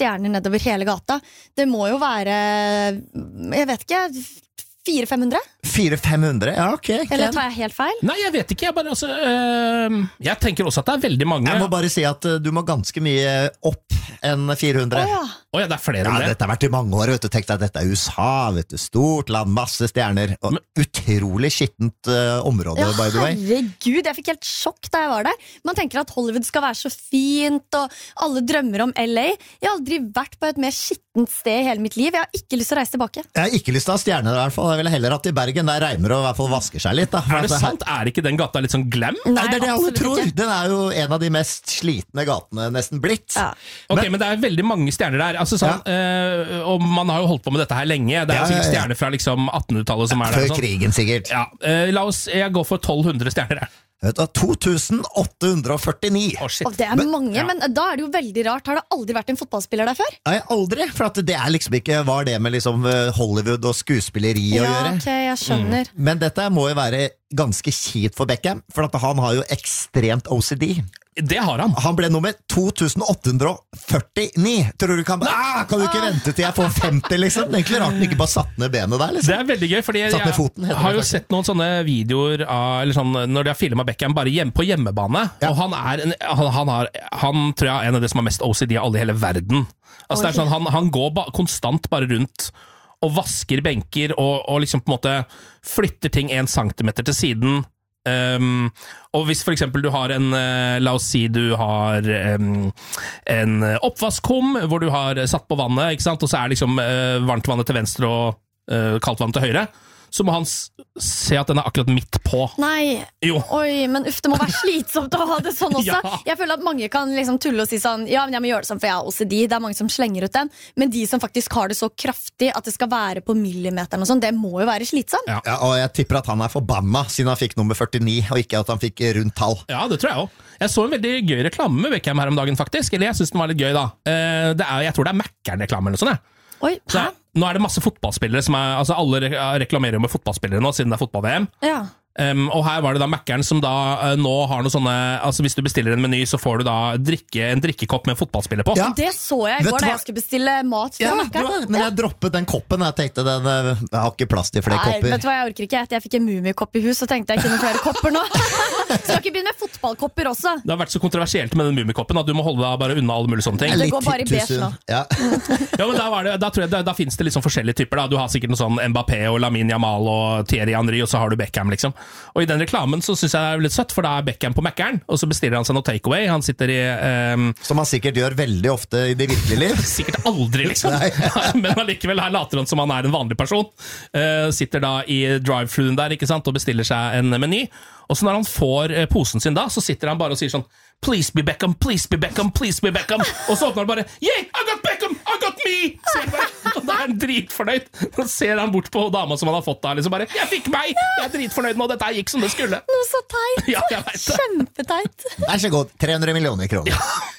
stjerner nedover hele gata. Det må jo være, jeg vet ikke, 400-500? 400-500, ja, ok. Eller tar jeg helt feil? Nei, jeg vet ikke, jeg tenker også at det veldig mange. Jeg må bare si at du må ganske mye opp enn 400. Åja, det flere enn det. Dette har vært i mange år, vet du. Tenk deg at dette USA, vet du. Stort land, masse stjerner. Og utrolig skittent område, by the way. Herregud, jeg fikk helt sjokk da jeg var der. Man tenker at Hollywood skal være så fint, og alle drømmer om LA. Jeg har aldri vært på et mer skittent sted i hele mitt liv. Jeg har ikke lyst til å reise tilbake. Jeg har ikke lyst til å ha stjerner i hvert fall. Jeg ville heller hatt i Bergen, der regner og i hvert fall vasker seg litt. Da. Er det sant? Er ikke den gata litt sånn glam? Nei, det er det alle tror. Den er jo en av de mest slitne gatene nesten blitt. Ja. Ok, men det er veldig mange stjerner der. Altså, sånn, og man har jo holdt på med dette her lenge. Det er sikkert stjerner fra liksom 1800-tallet som er der. Før krigen, sikkert. Ja. Jeg går for 1200 stjerner der. 2849. Og det er mange, men da er det jo veldig rart. Har det aldri vært en fotballspiller der før? Nei, aldri, for at det er liksom ikke var det med liksom Hollywood og skuespilleri å gjøre. Ok, jeg skjønner. Men dette må jo være ganske kjipt for Beckham, for at han har jo ekstremt OCD. Det har han. Han ble nummer 2849. Tror du kan du ikke vente til jeg får 50, liksom? Det er egentlig rart han ikke bare satt ned benet der, liksom. Det er veldig gøy, fordi jeg har jo sett noen sånne videoer av, eller sånn, når de har filmet Beckham bare på hjemmebane, og han tror jeg er en av de som har mest OCD av alle i hele verden. Altså, det er sånn, han går konstant bare rundt og vasker benker og liksom på en måte flytter ting 1 centimeter til siden. Og hvis for eksempel du har la oss si du har en oppvaskkum hvor du har satt på vannet, ikke sant? Og så er liksom varmt vannet til venstre og kaldt vann til høyre, så må han se at den er akkurat midt på. Nei, oi, men det må være slitsomt å ha det sånn også. Ja. Jeg føler at mange kan liksom tulle og si sånn, ja, men jeg må gjøre det sånn for jeg har OCD. Det er mange som slenger ut den, men de som faktisk har det så kraftig at det skal være på millimeteren og sånn, det må jo være slitsomt. Ja, og jeg tipper at han er forbanna siden han fikk nummer 49, og ikke at han fikk rundt tall. Ja, det tror jeg også. Jeg så en veldig gøy reklame med Beckham her om dagen, faktisk. Eller jeg synes den var litt gøy da. Jeg tror det er Mac-en-reklame eller sånn, Oi, hæ? Nå er det masse fotballspillere som altså alle reklamerer jo med fotballspillere nå, siden det er fotball-VM. Ja. Og her var det da Mac-eren som da nå har noe sånne, altså hvis du bestiller en meny, så får du da en drikkekopp med en fotballspiller på. Ja. Det så jeg i går da jeg skulle bestille mat fra Mac-eren. Men jeg droppet den koppen. Jeg tenkte jeg har ikke plass til flere kopper. Vet du hva, jeg orker ikke. Jeg fikk en mumikopp i hus, så tenkte jeg ikke noen flere kopper nå. Skal ikke begynne med fotballkopper også. Det har vært så kontroversielt med den mumikoppen at du må holde deg bare unna alle mulige sånne ting. Det går bare i beige nå. Ja. Ja, men da tror jeg da finnes det litt sånn forskjellige typer da. Du har sikkert noe sånn Mbappé og Lamine Yamal og Thierry Henry, og så har du Beckham liksom. Og i den reklamen så synes jeg det er litt søtt, for da er Beckham på Mac-eren, og så bestiller han seg noe takeaway. Han sitter i som han sikkert gjør veldig ofte i det virkelige liv. Sikkert aldri liksom. Men allikevel her later han som han er en vanlig person. Sitter da i drive-thruen der, ikke sant, og bestiller seg en meny. Og så når han får posen sin da, så sitter han bare og sier sånn Please be Beckham, please be Beckham, please be Beckham. Og så åpner han bare Yeah, I got Beckham, I got me. Og da er han dritfornøyd. Så ser han bort på dama som han har fått da, liksom bare Jeg fikk meg, jeg er dritfornøyd nå, dette gikk som det skulle. Noe så teit. Ja, jeg vet det. Kjempeteit. Vær så god, 300 millioner kroner.